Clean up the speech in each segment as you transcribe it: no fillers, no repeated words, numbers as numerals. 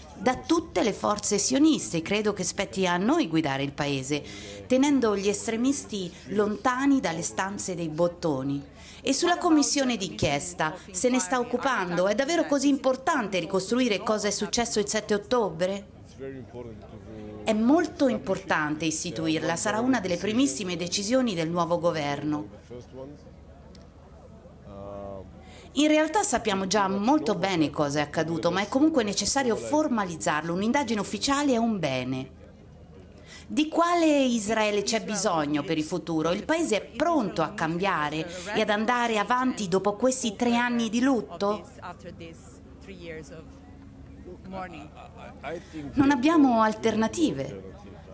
da tutte le forze sioniste. Credo che spetti a noi guidare il paese, tenendo gli estremisti lontani dalle stanze dei bottoni. E sulla commissione d'inchiesta se ne sta occupando? È davvero così importante ricostruire cosa è successo il 7 ottobre? È molto importante istituirla, sarà una delle primissime decisioni del nuovo governo. In realtà sappiamo già molto bene cosa è accaduto, ma è comunque necessario formalizzarlo. Un'indagine ufficiale è un bene. Di quale Israele c'è bisogno per il futuro? Il paese è pronto a cambiare e ad andare avanti dopo questi 3 anni di lutto? Non abbiamo alternative.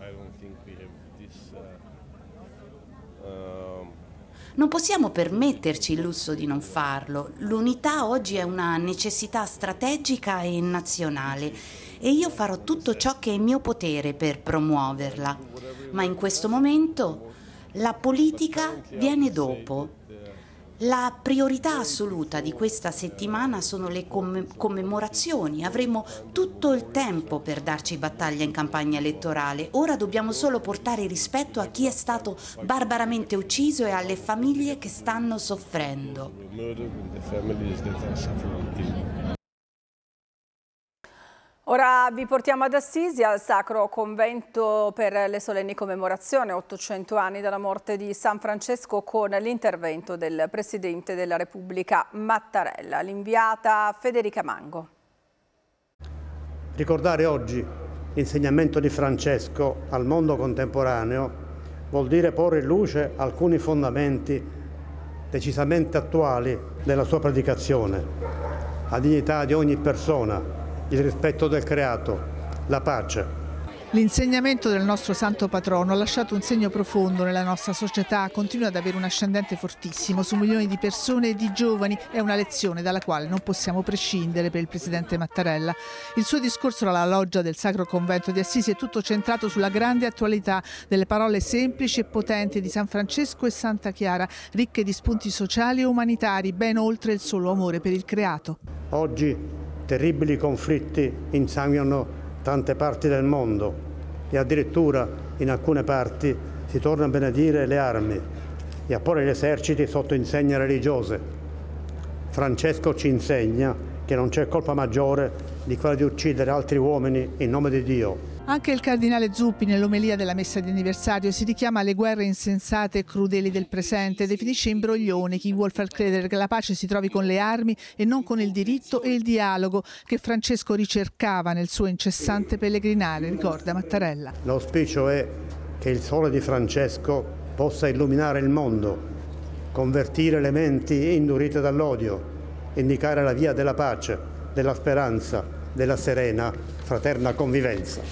Non possiamo permetterci il lusso di non farlo. L'unità oggi è una necessità strategica e nazionale e io farò tutto ciò che è in mio potere per promuoverla. Ma in questo momento la politica viene dopo. La priorità assoluta di questa settimana sono le commemorazioni. Avremo tutto il tempo per darci battaglia in campagna elettorale. Ora dobbiamo solo portare rispetto a chi è stato barbaramente ucciso e alle famiglie che stanno soffrendo. Ora vi portiamo ad Assisi, al Sacro Convento per le solenni commemorazioni, 800 anni dalla morte di San Francesco, con l'intervento del Presidente della Repubblica Mattarella. L'inviata Federica Mango. Ricordare oggi l'insegnamento di Francesco al mondo contemporaneo vuol dire porre in luce alcuni fondamenti decisamente attuali della sua predicazione: la dignità di ogni persona, il rispetto del creato, la pace. L'insegnamento del nostro santo patrono ha lasciato un segno profondo nella nostra società, continua ad avere un ascendente fortissimo su milioni di persone e di giovani. È una lezione dalla quale non possiamo prescindere per il Presidente Mattarella. Il suo discorso alla loggia del Sacro Convento di Assisi è tutto centrato sulla grande attualità delle parole semplici e potenti di San Francesco e Santa Chiara, ricche di spunti sociali e umanitari, ben oltre il solo amore per il creato. Oggi terribili conflitti insanguinano tante parti del mondo e addirittura in alcune parti si torna a benedire le armi e a porre gli eserciti sotto insegne religiose. Francesco ci insegna che non c'è colpa maggiore di quella di uccidere altri uomini in nome di Dio. Anche il cardinale Zuppi, nell'omelia della messa di anniversario, si richiama alle guerre insensate e crudeli del presente, definisce imbroglione chi vuol far credere che la pace si trovi con le armi e non con il diritto e il dialogo che Francesco ricercava nel suo incessante pellegrinare, ricorda Mattarella. L'auspicio è che il sole di Francesco possa illuminare il mondo, convertire le menti indurite dall'odio, indicare la via della pace, della speranza, della serena, fraterna convivenza.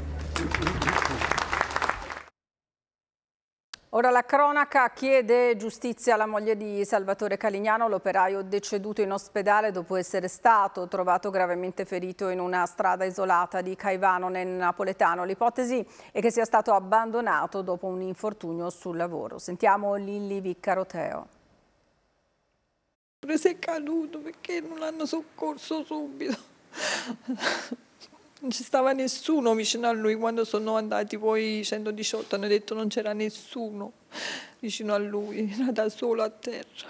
Ora la cronaca chiede giustizia alla moglie di Salvatore Calignano, l'operaio deceduto in ospedale dopo essere stato trovato gravemente ferito in una strada isolata di Caivano nel napoletano. L'ipotesi è che sia stato abbandonato dopo un infortunio sul lavoro. Sentiamo Lilli Viccaroteo. Si è caduto perché non l'hanno soccorso subito. Non ci stava nessuno vicino a lui. Quando sono andati poi 118 hanno detto non c'era nessuno vicino a lui, era da solo a terra.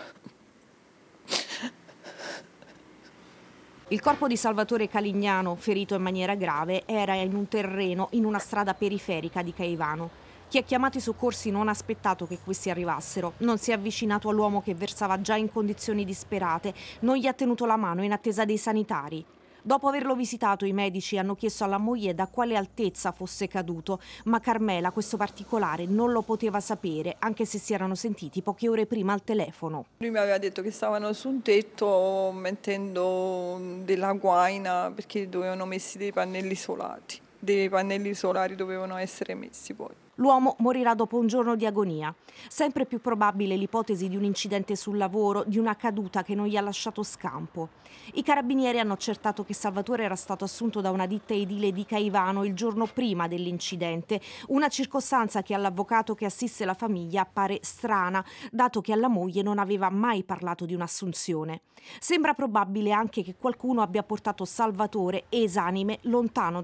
Il corpo di Salvatore Calignano, ferito in maniera grave, era in un terreno in una strada periferica di Caivano. Chi ha chiamato i soccorsi non ha aspettato che questi arrivassero, non si è avvicinato all'uomo che versava già in condizioni disperate, non gli ha tenuto la mano in attesa dei sanitari. Dopo averlo visitato, i medici hanno chiesto alla moglie da quale altezza fosse caduto, ma Carmela questo particolare non lo poteva sapere, anche se si erano sentiti poche ore prima al telefono. Lui mi aveva detto che stavano su un tetto mettendo della guaina perché dovevano messi dei pannelli isolati. Dei pannelli solari dovevano essere messi poi. L'uomo morirà dopo un giorno di agonia. Sempre più probabile l'ipotesi di un incidente sul lavoro, di una caduta che non gli ha lasciato scampo. I carabinieri hanno accertato che Salvatore era stato assunto da una ditta edile di Caivano il giorno prima dell'incidente, una circostanza che all'avvocato che assiste la famiglia appare strana, dato che alla moglie non aveva mai parlato di un'assunzione. Sembra probabile anche che qualcuno abbia portato Salvatore esanime lontano